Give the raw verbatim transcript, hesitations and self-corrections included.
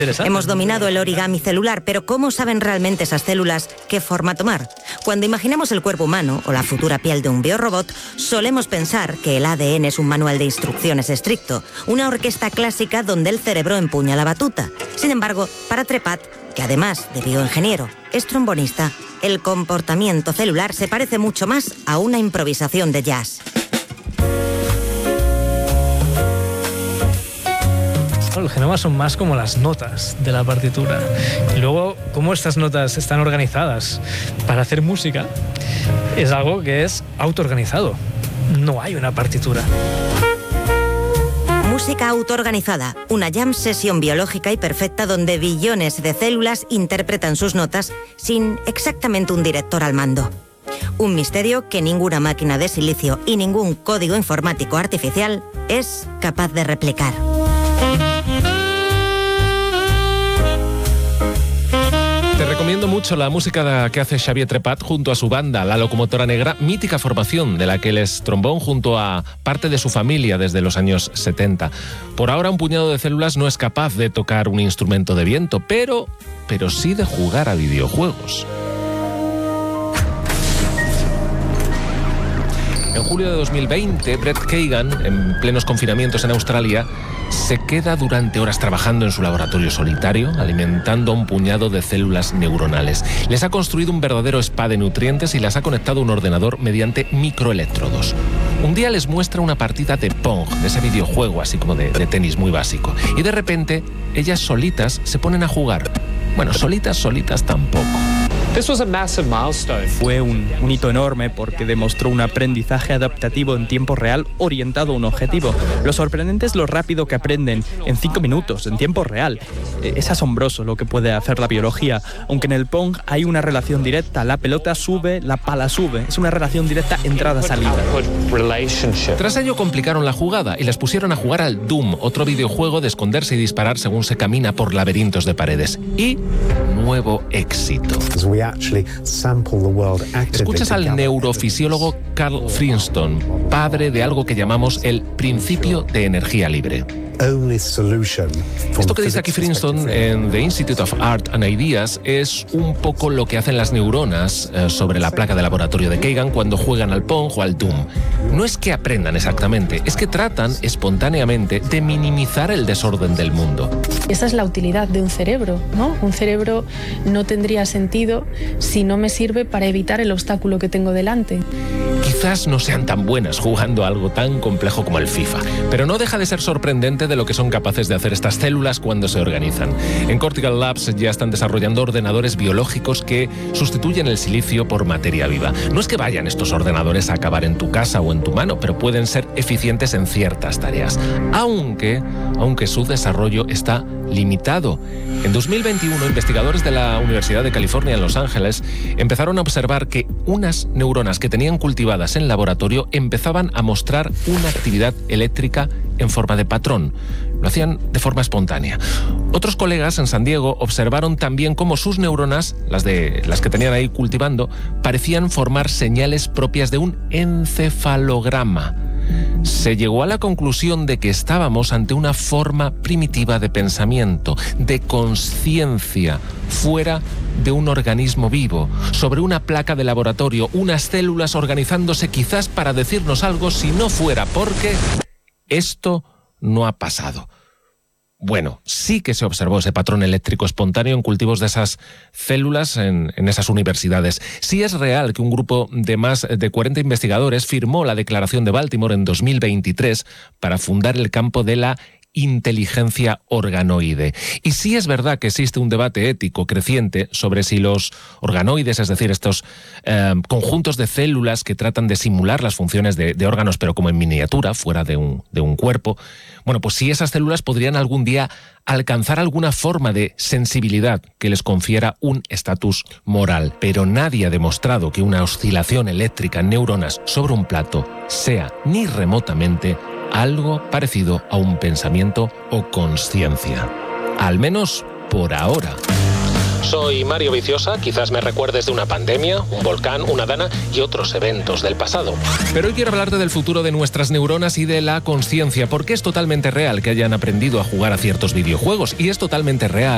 Hemos dominado el origami celular, pero ¿cómo saben realmente esas células qué forma tomar? Cuando imaginamos el cuerpo humano o la futura piel de un biorobot, solemos pensar que el A D N es un manual de instrucciones estricto, una orquesta clásica donde el cerebro empuña la batuta. Sin embargo, para Trepat, que además de bioingeniero es trombonista, el comportamiento celular se parece mucho más a una improvisación de jazz. El genoma son más como las notas de la partitura. Y luego, cómo estas notas están organizadas para hacer música, es algo que es autoorganizado. No hay una partitura. Música autoorganizada, una jam session biológica y perfecta donde billones de células interpretan sus notas sin exactamente un director al mando. Un misterio que ninguna máquina de silicio y ningún código informático artificial es capaz de replicar. Te recomiendo mucho la música que hace Xavier Trepat junto a su banda, La Locomotora Negra, mítica formación de la que él es trombón junto a parte de su familia desde los años setenta. Por ahora un puñado de células no es capaz de tocar un instrumento de viento, pero, pero sí de jugar a videojuegos. En julio de dos mil veinte, Brett Kagan, en plenos confinamientos en Australia, se queda durante horas trabajando en su laboratorio solitario, alimentando a un puñado de células neuronales. Les ha construido un verdadero spa de nutrientes y las ha conectado a un ordenador mediante microelectrodos. Un día les muestra una partida de Pong, de ese videojuego así como de, de tenis muy básico. Y de repente, ellas solitas se ponen a jugar. Bueno, solitas, solitas tampoco. Fue un, un hito enorme porque demostró un aprendizaje adaptativo en tiempo real orientado a un objetivo. Lo sorprendente es lo rápido que aprenden en cinco minutos, en tiempo real. Es asombroso lo que puede hacer la biología, aunque en el Pong hay una relación directa. La pelota sube, la pala sube. Es una relación directa entrada-salida. Tras ello complicaron la jugada y les pusieron a jugar al Doom, otro videojuego de esconderse y disparar según se camina por laberintos de paredes. Y nuevo éxito. Escuchas al neurofisiólogo Carl Friston, padre de algo que llamamos el principio de energía libre. Esto que dice aquí Friston en The Institute of Art and Ideas es un poco lo que hacen las neuronas eh, sobre la placa de laboratorio de Kagan cuando juegan al Pong o al Doom. No es que aprendan exactamente, es que tratan espontáneamente de minimizar el desorden del mundo. Esa es la utilidad de un cerebro, ¿no? Un cerebro no tendría sentido si no me sirve para evitar el obstáculo que tengo delante. Quizás no sean tan buenas jugando a algo tan complejo como el FIFA, pero no deja de ser sorprendente de lo que son capaces de hacer estas células cuando se organizan. En Cortical Labs ya están desarrollando ordenadores biológicos que sustituyen el silicio por materia viva. No es que vayan estos ordenadores a acabar en tu casa o en tu mano, pero pueden ser eficientes en ciertas tareas, aunque, aunque su desarrollo está limitado. En dos mil veintiuno, investigadores de la Universidad de California en Los Ángeles empezaron a observar que unas neuronas que tenían cultivadas en laboratorio empezaban a mostrar una actividad eléctrica en forma de patrón. Lo hacían de forma espontánea. Otros colegas en San Diego observaron también cómo sus neuronas, las de las que tenían ahí cultivando, parecían formar señales propias de un encefalograma. Se llegó a la conclusión de que estábamos ante una forma primitiva de pensamiento, de conciencia, fuera de un organismo vivo, sobre una placa de laboratorio, unas células organizándose quizás para decirnos algo si no fuera porque esto no ha pasado. Bueno, sí que se observó ese patrón eléctrico espontáneo en cultivos de esas células en, en esas universidades. Sí es real que un grupo de más de cuarenta investigadores firmó la Declaración de Baltimore en dos mil veintitrés para fundar el campo de la inteligencia organoide. Y sí es verdad que existe un debate ético creciente sobre si los organoides, es decir, estos eh, conjuntos de células que tratan de simular las funciones de, de órganos, pero como en miniatura, fuera de un, de un cuerpo, bueno, pues si esas células podrían algún día alcanzar alguna forma de sensibilidad que les confiera un estatus moral. Pero nadie ha demostrado que una oscilación eléctrica en neuronas sobre un plato sea ni remotamente algo parecido a un pensamiento o consciencia. Al menos por ahora. Soy Mario Viciosa, quizás me recuerdes de una pandemia, un volcán, una dana y otros eventos del pasado. Pero hoy quiero hablarte del futuro de nuestras neuronas y de la consciencia, porque es totalmente real que hayan aprendido a jugar a ciertos videojuegos y es totalmente real